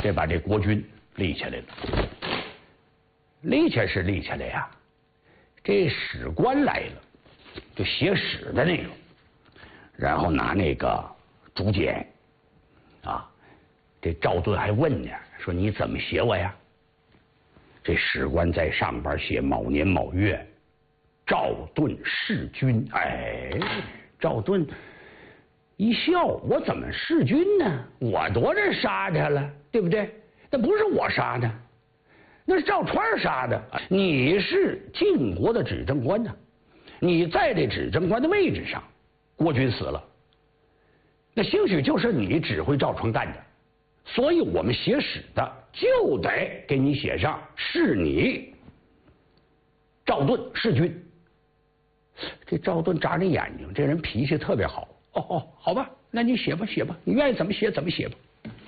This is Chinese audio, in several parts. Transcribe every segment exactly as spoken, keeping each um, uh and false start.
得把这国军立起来了。立起来是立起来呀，这史官来了，就写史的那个，然后拿那个竹简啊，这赵盾还问呢，说你怎么写我呀？这史官在上边写某年某月，赵盾弑君。哎，赵盾一笑，我怎么弑君呢？我多少杀他了，对不对？那不是我杀的，那是赵川杀的。你是晋国的执政官呢，你在这执政官的位置上，国君死了，那兴许就是你指挥赵川干的，所以我们写史的就得给你写上是你赵盾弑君。这赵盾眨着眼睛，这人脾气特别好。哦哦，好吧，那你写吧写吧，你愿意怎么写怎么写吧。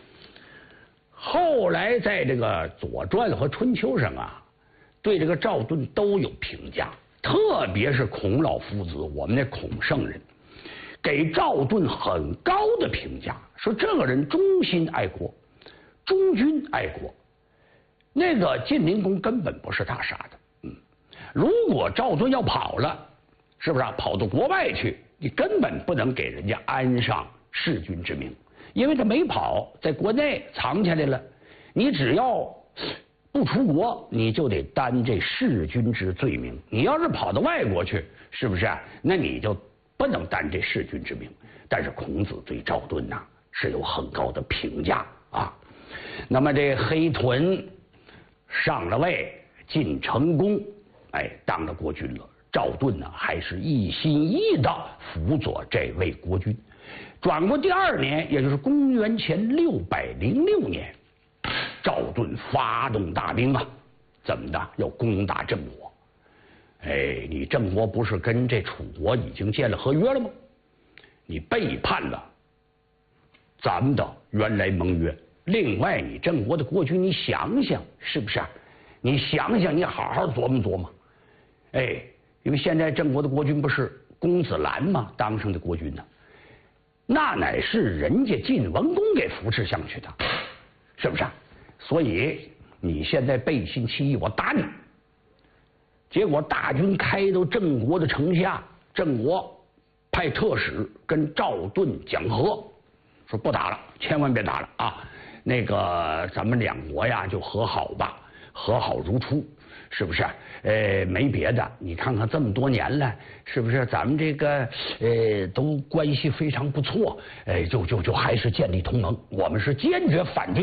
后来在这个《左传》和《春秋》上啊，对这个赵盾都有评价，特别是孔老夫子，我们那孔圣人给赵盾很高的评价，说这个人忠心爱国，忠君爱国。那个晋灵公根本不是他杀的，嗯，如果赵盾要跑了，是不是啊？跑到国外去，你根本不能给人家安上弑君之名，因为他没跑，在国内藏起来了。你只要不出国，你就得担这弑君之罪名。你要是跑到外国去，是不是啊？那你就不能担这弑君之名。但是孔子对赵盾呐、啊、是有很高的评价啊。那么这黑豚上了位，晋成公，哎，当了国君了。赵盾呢，还是一心一意的辅佐这位国君。转过第二年，也就是公元前六百零六年，赵盾发动大兵啊，怎么的？要攻打郑国。哎，你郑国不是跟这楚国已经建了合约了吗？你背叛了咱们的原来盟约。另外，你郑国的国君，你想想是不是啊？你想想，你好好琢磨琢磨。哎。因为现在郑国的国君不是公子兰吗？当上的国君呢，那乃是人家晋文公给扶持上去的，是不是啊？所以你现在背信弃义，我打你。结果大军开到郑国的城下，郑国派特使跟赵盾讲和，说不打了，千万别打了啊！那个咱们两国呀就和好吧，和好如初。是不是？呃，没别的，你看看这么多年了，是不是？咱们这个呃都关系非常不错，哎、呃，就就就还是建立同盟。我们是坚决反对